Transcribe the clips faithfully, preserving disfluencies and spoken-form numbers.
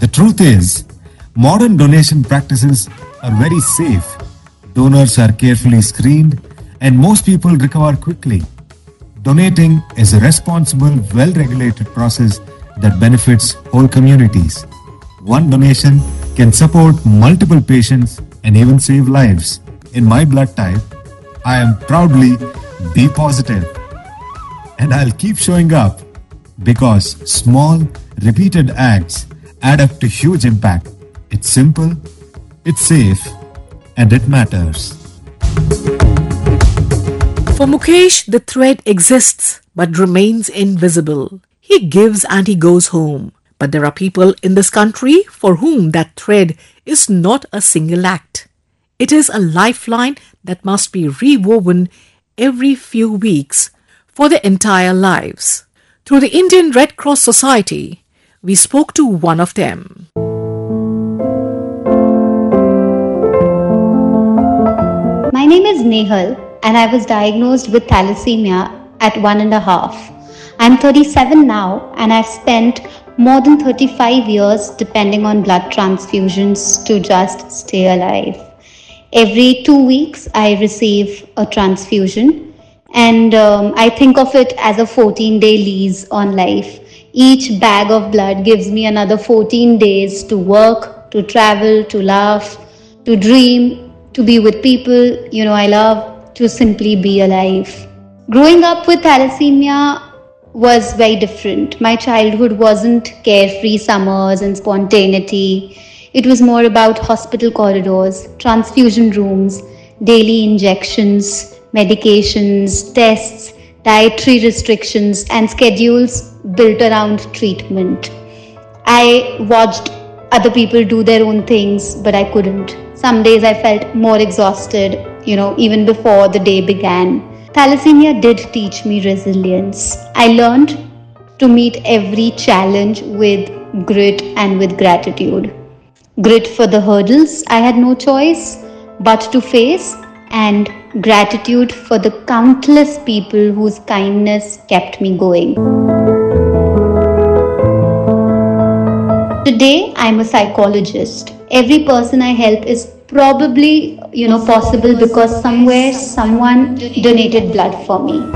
The truth is, modern donation practices are very safe. Donors are carefully screened and most people recover quickly. Donating is a responsible, well-regulated process that benefits whole communities. One donation can support multiple patients and even save lives. In my blood type, I am proudly B positive. And I'll keep showing up because small, repeated acts add up to huge impact. It's simple, it's safe, and it matters. For Mukesh, the thread exists but remains invisible. He gives and he goes home. But there are people in this country for whom that thread is not a single act. It is a lifeline that must be rewoven every few weeks for their entire lives. Through the Indian Red Cross Society, we spoke to one of them. My name is Nehal and I was diagnosed with thalassemia at one and a half. I'm thirty-seven now and I've spent more than thirty-five years depending on blood transfusions to just stay alive. Every two weeks I receive a transfusion and um, I think of it as a fourteen-day lease on life. Each bag of blood gives me another fourteen days to work, to travel, to laugh, to dream, to be with people, you know, I love, to simply be alive. Growing up with thalassemia was very different. My childhood wasn't carefree summers and spontaneity. It was more about hospital corridors, transfusion rooms, daily injections, medications, tests, dietary restrictions, and schedules built around treatment. I watched other people do their own things, but I couldn't. Some days I felt more exhausted, you know, even before the day began. Thalassemia did teach me resilience. I learned to meet every challenge with grit and with gratitude. Grit for the hurdles I had no choice but to face, and gratitude for the countless people whose kindness kept me going. Today, I'm a psychologist. Every person I help is probably, you know, possible because somewhere someone donated blood for me.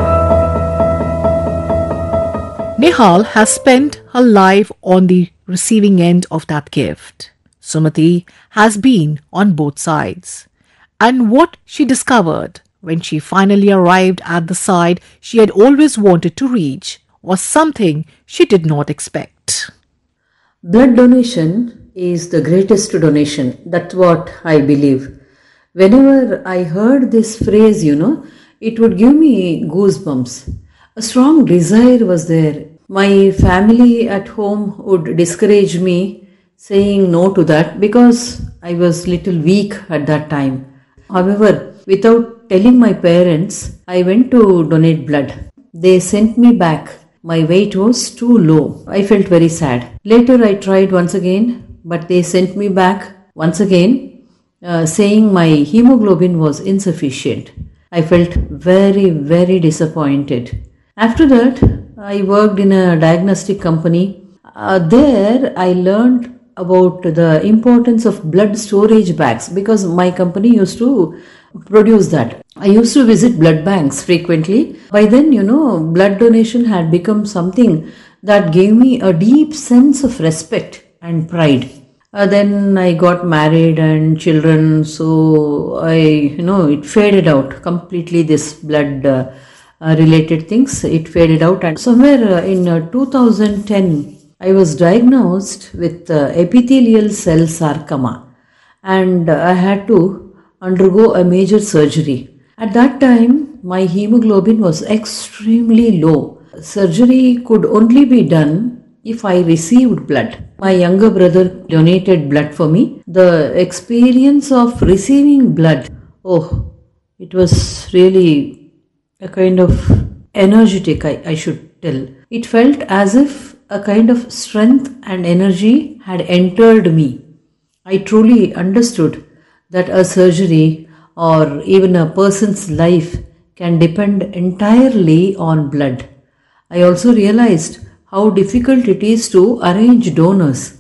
Nehal has spent her life on the receiving end of that gift. Sumati has been on both sides. And what she discovered when she finally arrived at the side she had always wanted to reach was something she did not expect. Blood donation is the greatest donation. That's what I believe. Whenever I heard this phrase, you know, it would give me goosebumps. A strong desire was there. My family at home would discourage me saying no to that because I was little weak at that time. However, without telling my parents, I went to donate blood. They sent me back. My weight was too low. I felt very sad. Later I tried once again, but they sent me back once again, uh, saying my hemoglobin was insufficient. I felt very, very disappointed. After that, I worked in a diagnostic company. Uh, there I learned about the importance of blood storage bags because my company used to produce that. I used to visit blood banks frequently. By then, you know, blood donation had become something that gave me a deep sense of respect and pride. Uh, then I got married and children, so I, you know, it faded out completely, this blood uh, uh, related things, it faded out. And somewhere uh, in uh, two thousand ten, I was diagnosed with uh, epithelial cell sarcoma and uh, I had to undergo a major surgery. At that time, my hemoglobin was extremely low. Surgery could only be done if I received blood. My younger brother donated blood for me. The experience of receiving blood, oh, it was really a kind of energetic, I, I should tell. It felt as if a kind of strength and energy had entered me. I truly understood that a surgery or even a person's life can depend entirely on blood. I also realized how difficult it is to arrange donors.